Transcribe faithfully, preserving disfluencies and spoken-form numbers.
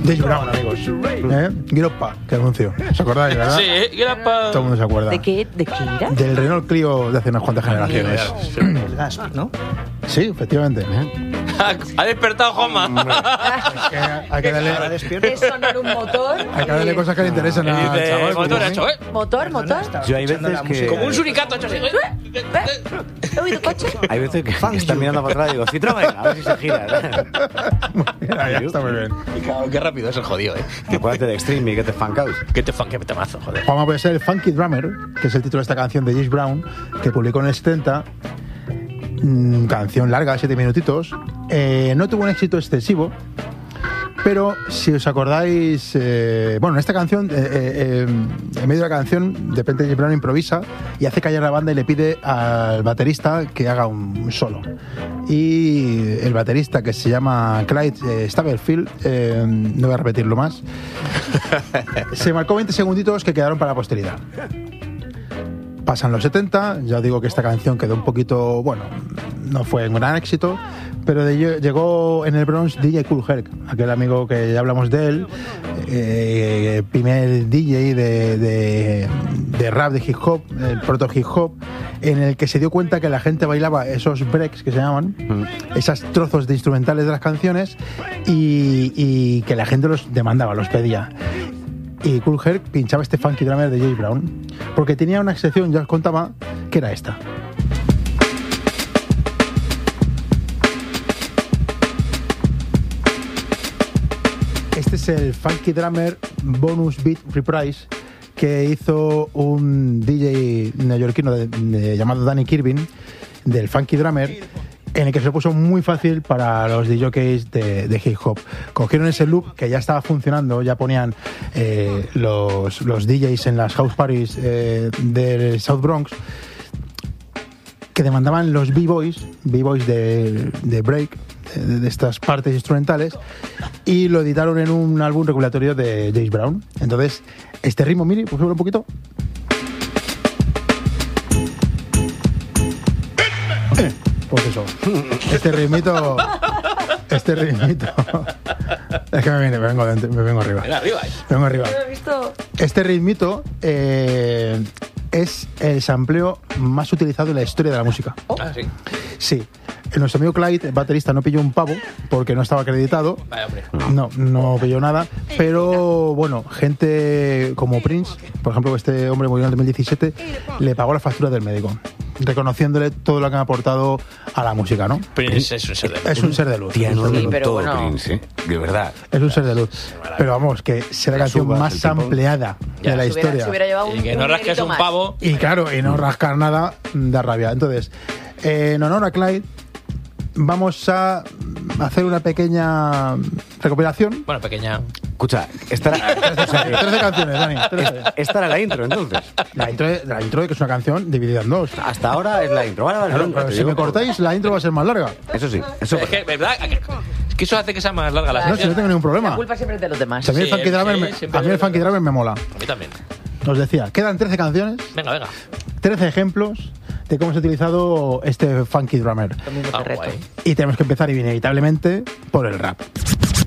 James Brown, amigos. ¿Eh? Get Up, Pa, que anuncio. ¿Os acordáis, verdad? Sí, Get Up, Pa. Todo el mundo se acuerda. ¿De qué, de qué era? Del Renault Clio de hace unas cuantas generaciones. El Gasp, ¿no? Sí, efectivamente. Ha despertado Joma. Es que hay que darle, Ahora despierto. Es sonar un motor. hay que darle cosas que le interesan Y al dice, chaval. motor porque, hecho, ¿eh? Motor, motor. Yo hay veces que... Como un suricato hecho así. ¿He oído coche? Hay veces que están mirando para atrás y digo, Citroën, a ver si se gira. Mira, ya está muy bien. Y claro, qué rápido es el jodido, ¿eh? Acuérdate de Extreme y Get the Funk Out. Que te fan, que te mazo, joder. Vamos a poner el Funky Drummer, que es el título de esta canción de James Brown, que publicó en el setenta. Mm, canción larga, siete minutitos. Eh, no tuvo un éxito excesivo, pero si os acordáis, eh, bueno, en esta canción, eh, eh, en medio de la canción, de repente James Brown improvisa y hace callar la banda y le pide al baterista que haga un solo. Y el baterista, que se llama Clyde eh, Staberfield, eh, no voy a repetirlo más, se marcó veinte segunditos que quedaron para la posteridad. Pasan los setenta, ya os digo que esta canción quedó un poquito, bueno, no fue un gran éxito, pero de ello llegó en el Bronx D J Kool Herc, aquel amigo que ya hablamos de él, eh, primer D J de, de, de rap, de hip hop, el proto hip hop, en el que se dio cuenta que la gente bailaba esos breaks que se llaman, mm. esos trozos de instrumentales de las canciones, y, y que la gente los demandaba, los pedía. Y Kool Herc pinchaba este Funky Drummer de James Brown, porque tenía una sección, ya os contaba, que era esta. Este es el Funky Drummer Bonus Beat Reprise que hizo un D J neoyorquino de, de, llamado Danny Kirvin, del Funky Drummer, en el que se lo puso muy fácil para los D Js de, de hip hop. Cogieron ese loop que ya estaba funcionando, ya ponían eh, los, los D Js en las house parties eh, del South Bronx, que demandaban los B-boys, B-boys de, de break, de, de estas partes instrumentales, y lo editaron en un álbum recopilatorio de James Brown. Entonces, este ritmo, mire, por favor, un poquito. Pues eso, este ritmito, este ritmito, es que me, viene, me, vengo, me vengo arriba, Ven arriba, eh. me vengo arriba. ¿Lo has visto? Este ritmito eh, es el sampleo más utilizado en la historia de la música. Ah, sí. Sí, nuestro amigo Clyde, el baterista, no pilló un pavo porque no estaba acreditado. Vaya, hombre. No, no pilló nada, pero bueno, gente como Prince, por ejemplo, este hombre murió en el dos mil diecisiete, le pagó la factura del médico, reconociéndole todo lo que han aportado a la música, ¿no? Prince es un ser de luz. Es un ser de luz. Tía, es un no ser de lo luz. pero todo, bueno. Prince, ¿eh? De verdad. Es un ser de luz. Pero vamos, que sea la canción subas más el tipo. sampleada Ya, de la Se hubiera, historia. se hubiera llevado un, Y que no un rasques dinerito un más. pavo. Y claro, y no rascar nada da rabia. Entonces, eh, en honor a Clyde, vamos a hacer una pequeña recopilación. Bueno, pequeña. Escucha, esta era, trece canciones, Dani. trece. esta era la intro, entonces. La intro, de, la intro de que es una canción dividida en dos. Hasta ahora es la intro. Vale, vale, Claro, vale, pero te si digo. me cortáis, la intro va a ser más larga. Eso sí, eso Es que, ¿verdad? Es que eso hace que sea más larga la No, si no canción. tengo ningún La problema. culpa siempre es de los demás. A mí el Sí, Funky sí, Drummer me- siempre a mí el es Funky verdad. Drummer me mola. A mí también. Os decía, quedan trece canciones, Venga, venga. trece ejemplos de cómo se ha utilizado este Funky Drummer. Lo mismo Ah, te reto. guay. Y tenemos que empezar inevitablemente por el rap.